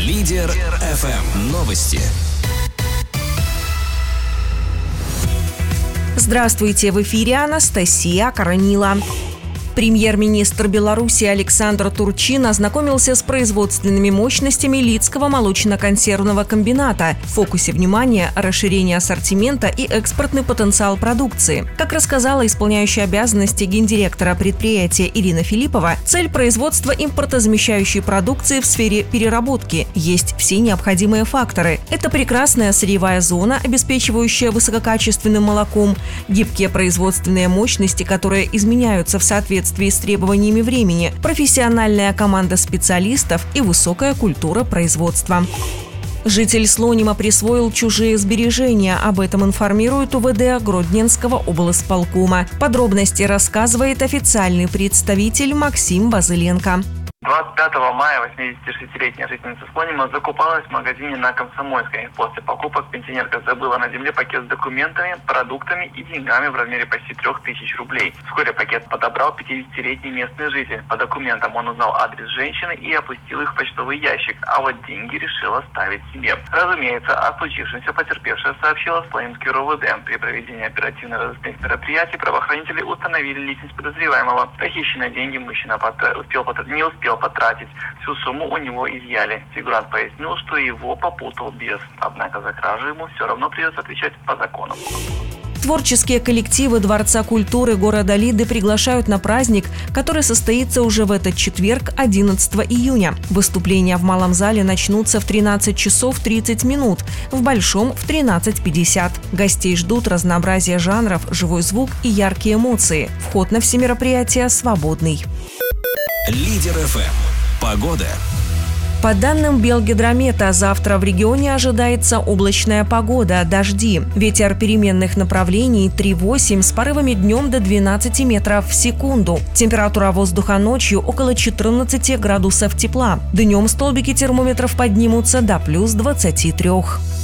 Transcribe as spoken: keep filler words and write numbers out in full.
Лидер эф эм. Новости. Здравствуйте, в эфире Анастасия Каранила. Премьер-министр Беларуси Александр Турчин ознакомился с производственными мощностями Лидского молочно-консервного комбината. В фокусе внимания – расширение ассортимента и экспортный потенциал продукции. Как рассказала исполняющая обязанности гендиректора предприятия Ирина Филиппова, цель производства импортозамещающей продукции в сфере переработки. Есть все необходимые факторы. Это прекрасная сырьевая зона, обеспечивающая высококачественным молоком, гибкие производственные мощности, которые изменяются в соответствии с требованиями времени, профессиональная команда специалистов и высокая культура производства. Житель Слонима присвоил чужие сбережения. Об этом информирует УВД Гродненского облсполкома. Подробности рассказывает официальный представитель Максим Базыленко. двадцать пятого мая восьмидесятишестилетняя жительница Слонима закупалась в магазине на Комсомольской. После покупок пенсионерка забыла на земле пакет с документами, продуктами и деньгами в размере почти трех тысяч рублей. Вскоре пакет подобрал пятидесятилетний местный житель. По документам он узнал адрес женщины и опустил их в почтовый ящик, а вот деньги решил оставить себе. Разумеется, о случившемся потерпевшая сообщила в Слонимский РОВД. При проведении оперативно-розыскных мероприятий правоохранители установили личность подозреваемого. Похищенные деньги мужчина потр... успел потр... не успел потратить. Всю сумму у него изъяли. Фигурант пояснил, что его попутал бес. Однако за кражу ему все равно придется отвечать по закону. Творческие коллективы Дворца культуры города Лиды приглашают на праздник, который состоится уже в этот четверг, одиннадцатого июня. Выступления в малом зале начнутся в тринадцать часов тридцать минут, в большом – в тринадцать пятьдесят. Гостей ждут разнообразие жанров, живой звук и яркие эмоции. Вход на все мероприятия свободный. Лидер эф эм. Погода. По данным Белгидромета, завтра в регионе ожидается облачная погода, дожди. Ветер переменных направлений три-восемь с порывами днем до двенадцати метров в секунду. Температура воздуха ночью около четырнадцати градусов тепла. Днем столбики термометров поднимутся до плюс двадцати трёх.